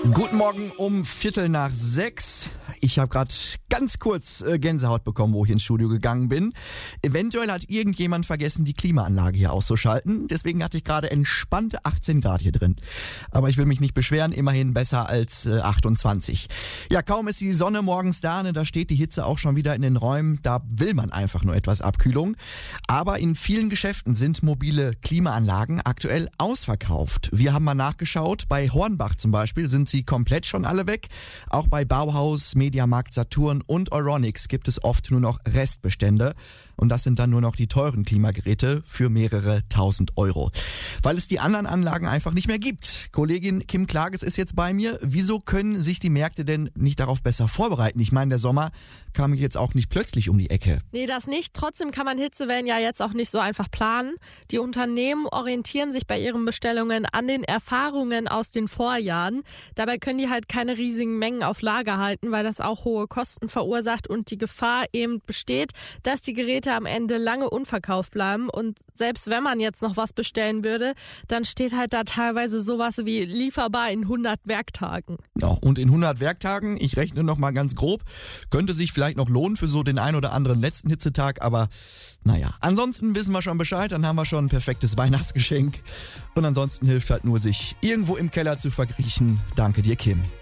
Guten Morgen um 5:45. Ich habe gerade ganz kurz Gänsehaut bekommen, wo ich ins Studio gegangen bin. Eventuell hat irgendjemand vergessen, die Klimaanlage hier auszuschalten. Deswegen hatte ich gerade entspannte 18 Grad hier drin. Aber ich will mich nicht beschweren, immerhin besser als 28. Ja, kaum ist die Sonne morgens da, da steht die Hitze auch schon wieder in den Räumen. Da will man einfach nur etwas Abkühlung. Aber in vielen Geschäften sind mobile Klimaanlagen aktuell ausverkauft. Wir haben mal nachgeschaut. Bei Hornbach zum Beispiel sind sie komplett schon alle weg. Auch bei Bauhaus, Mediamarkt Saturn und Euronics gibt es oft nur noch Restbestände. Und das sind dann nur noch die teuren Klimageräte für mehrere tausend Euro. Weil es die anderen Anlagen einfach nicht mehr gibt. Kollegin Kim Klages ist jetzt bei mir. Wieso können sich die Märkte denn nicht darauf besser vorbereiten? Ich meine, der Sommer kam jetzt auch nicht plötzlich um die Ecke. Nee, das nicht. Trotzdem kann man Hitzewellen ja jetzt auch nicht so einfach planen. Die Unternehmen orientieren sich bei ihren Bestellungen an den Erfahrungen aus den Vorjahren. Dabei können die halt keine riesigen Mengen auf Lager halten, weil das auch hohe Kosten verursacht und die Gefahr eben besteht, dass die Geräte am Ende lange unverkauft bleiben. Und selbst wenn man jetzt noch was bestellen würde, dann steht halt da teilweise sowas wie lieferbar in 100 Werktagen. Ja, und in 100 Werktagen, ich rechne noch mal ganz grob, könnte sich vielleicht noch lohnen für so den ein oder anderen letzten Hitzetag, aber naja. Ansonsten wissen wir schon Bescheid, dann haben wir schon ein perfektes Weihnachtsgeschenk. Und ansonsten hilft halt nur, sich irgendwo im Keller zu verkriechen. Danke dir, Kim.